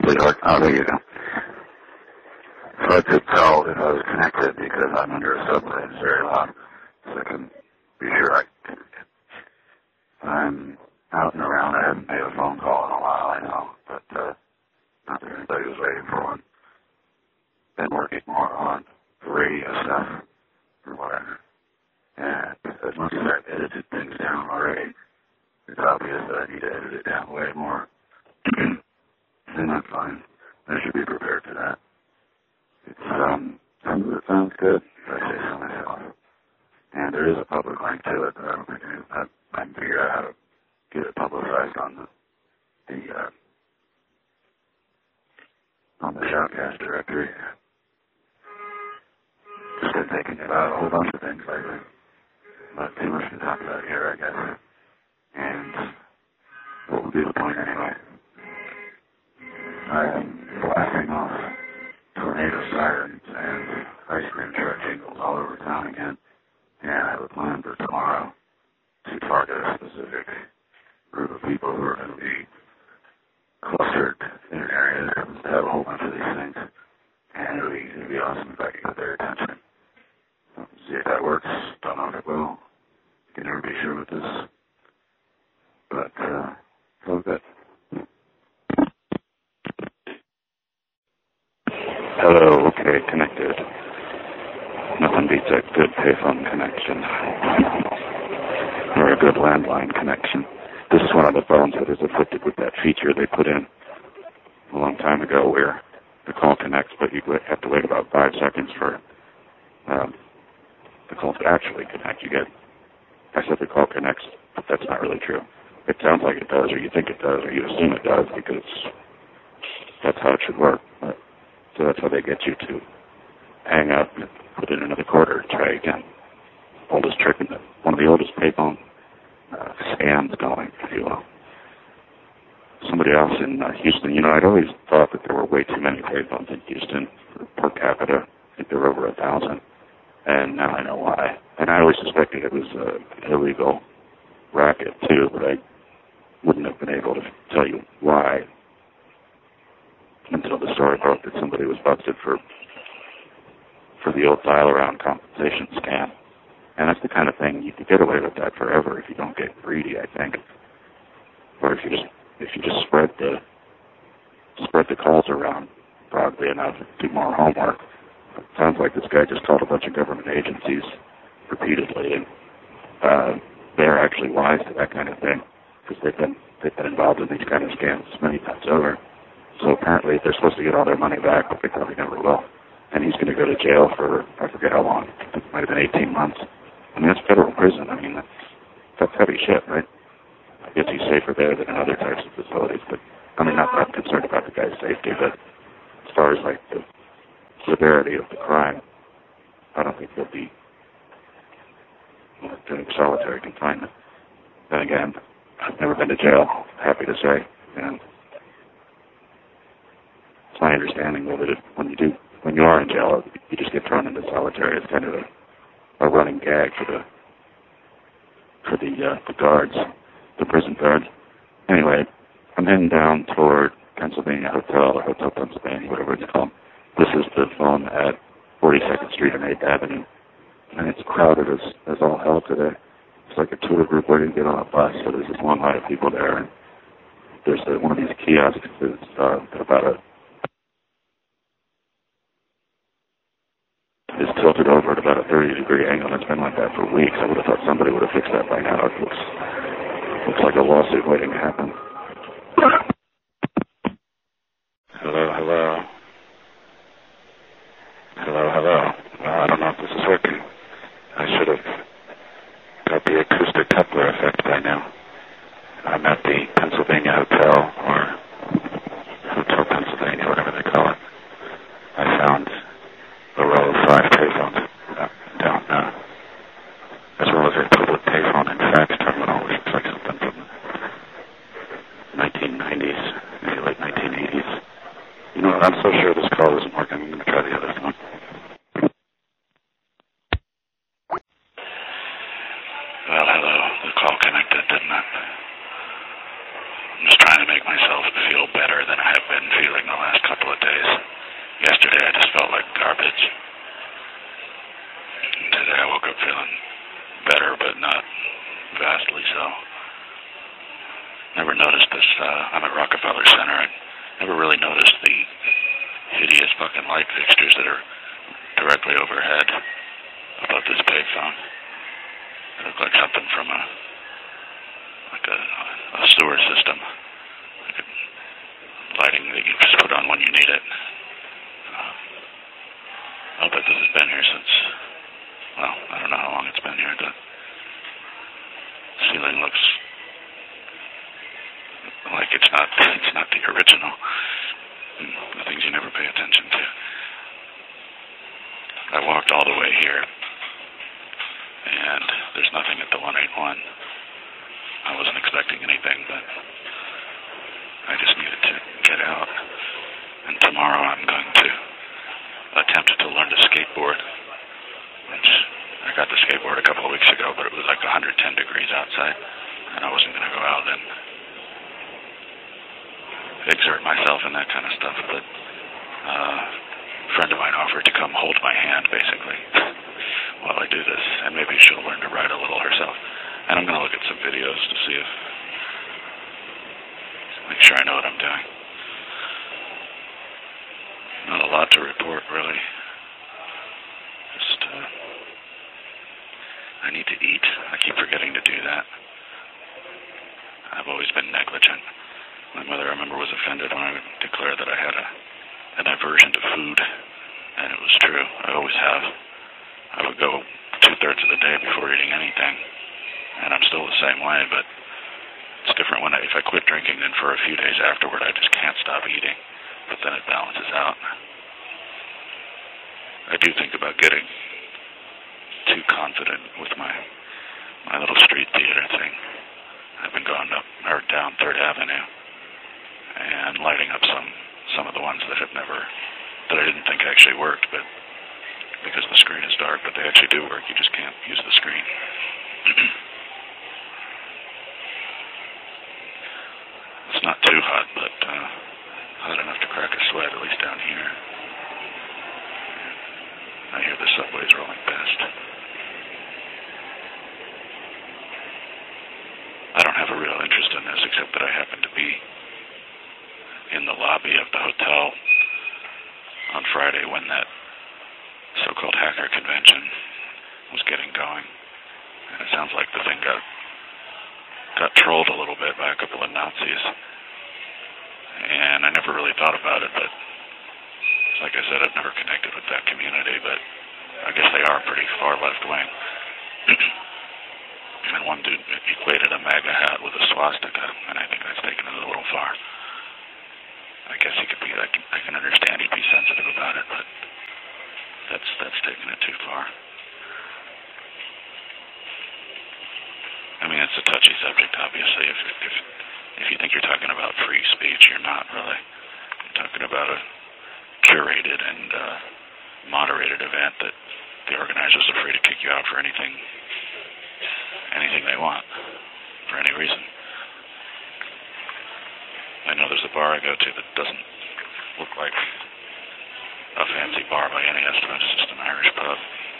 sweetheart. Oh, there you go. So I could tell if I was connected because I'm under a subway. It's very loud. So I can be sure I'm out and around. I haven't made a phone call in a while, I know. But not that anybody was waiting for one. Been working more on the radio stuff or whatever. And as much as I've edited things down already, it's obvious that I need to edit it down way more. And that's fine. I should be prepared for that. It sounds good, if I say so myself. And there is a public link to it, but I don't think I can figure out how to get it publicized on the Shoutcast directory. Just been thinking about a whole bunch of things lately. But too much to talk about here, I guess. And what would be the point anyway? I am blasting off tornado sirens and ice cream truck jingles all over town again. And I have a plan for tomorrow to target a specific group of people who are going to be clustered in an area that happens to have a whole bunch of these things. And it'll be awesome if I can get their attention. See if that works. Don't know if it will. Can never be sure with this. But, so good. Hello, okay, connected. Nothing beats a good payphone connection. Or a good landline connection. This is one of the phones that is afflicted with that feature they put in a long time ago where the call connects, but you have to wait about 5 seconds for the call to actually connect. I said the call connects, but that's not really true. It sounds like it does, or you think it does, or you assume it does, because that's how it should work. So that's how they get you to hang up and put in another quarter and try again. Oldest trick one of the oldest payphone scams going, if you will. Somebody else in Houston, I'd always thought that there were way too many payphones in Houston per capita. I think there were over 1,000. And now I know why. And I always suspected it was an illegal racket, too, but I wouldn't have been able to tell you why until the story broke that somebody was busted for the old dial-around compensation scam. And that's the kind of thing you could get away with that forever if you don't get greedy, I think. Or if you just spread the calls around broadly enough and do more homework. It sounds like this guy just called a bunch of government agencies repeatedly, and they're actually wise to that kind of thing because they've been involved in these kind of scams many times over. So apparently they're supposed to get all their money back, but they probably never will. And he's going to go to jail for I forget how long. It might have been 18 months. I mean, that's federal prison. I mean, that's heavy shit, right? I guess he's safer there than in other types of facilities, but I mean, not that concerned about the guy's safety, but as far as like the severity of the crime, I don't think he'll be doing solitary confinement. Then again, I've never been to jail, happy to say, and it's my understanding that when you are in jail, you just get thrown into solitary. It's kind of a running gag for the guards, the prison guards. Anyway, I'm heading down toward Pennsylvania Hotel, or Hotel Pennsylvania, whatever it's called. This is the phone at 42nd Street and 8th Avenue. And it's crowded as all hell today. It's like a tour group waiting to get on a bus, so there's this one line of people there. And there's one of these kiosks that's is tilted over at about a 30-degree angle, and it's been like that for weeks. I would have thought somebody would have fixed that by now. It looks like a lawsuit waiting to happen. Hello, hello. Hello, hello. Well, I don't know if this is working. I should have got the acoustic coupler effect by now. I'm at the Pennsylvania Hotel, or Hotel Pennsylvania, whatever they call it. I found a row of 5 payphones down, as well as a public payphone and fax terminal, which looks like something from the 1990s, maybe late 1980s. You know what, I'm so sure this call isn't working. I'm going to try the other phone. Well, hello. The call connected, didn't it? I'm just trying to make myself feel better than I have been feeling the last I'm at Rockefeller Center. I never really noticed the hideous fucking light fixtures that are directly overhead above this payphone. They look like something from a sewer system. Like a lighting that you just put on when you need it. I'll bet this has been here since, well, I don't know how long it's been here. The ceiling looks like it's not the original. The things you never pay attention to. I walked all the way here, and there's nothing at the 181. I wasn't expecting anything, but I just needed to get out. And tomorrow I'm going to attempt to learn to skateboard, which I got the skateboard a couple of weeks ago, but it was like 110 degrees outside, and I wasn't going to go out and exert myself and that kind of stuff, but a friend of mine offered to come hold my hand, basically, while I do this, and maybe she'll learn to ride a little herself. And I'm going to look at some videos to see if, make sure I know what I'm doing. Not a lot to report, really. Just, I need to eat. I keep forgetting to do that. I've always been negligent. My mother, I remember, was offended when I declared that I had an aversion to food, and it was true. I always have. I would go 2/3 of the day before eating anything, and I'm still the same way, but it's different if I quit drinking, then for a few days afterward I just can't stop eating, but then it balances out. I do think about getting too confident with my little street theater thing. I've been going down 3rd Avenue and lighting up some of the ones that I didn't think actually worked, but because the screen is dark, but they actually do work. You just can't use the screen. It's not too hot, but hot enough to crack a sweat, at least down here. I hear the subways rolling past. I don't have a real interest in this, except that I happen to be in the lobby of the hotel on Friday when that so-called hacker convention was getting going. And it sounds like the thing got trolled a little bit by a couple of Nazis. And I never really thought about it, but like I said, I've never connected with that community, but I guess they are pretty far left-wing. And one dude equated a MAGA hat with a swastika, and I think that's taken it a little far. I guess he could be, I can understand he'd be sensitive about it, but that's taking it too far. I mean, it's a touchy subject, obviously. If you think you're talking about free speech, you're not really. You're talking about a curated and moderated event that the organizers are free to kick you out for anything they want, for any reason. I know there's a bar I go to that doesn't look like a fancy bar by any estimate. It's just an Irish pub.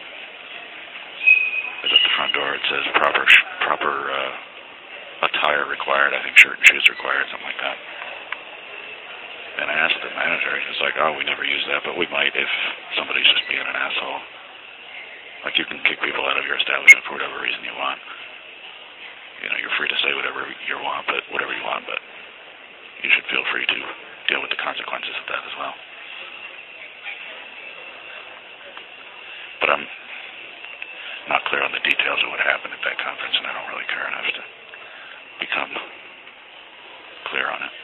But at the front door it says proper attire required. I think shirt and shoes required, something like that. And I asked the manager, he was like, "Oh, we never use that, but we might if somebody's just being an asshole. Like, you can kick people out of your establishment for whatever reason you want. You know, you're free to say whatever you want, but you should feel free to deal with the consequences of that as well." But I'm not clear on the details of what happened at that conference, and I don't really care enough to become clear on it.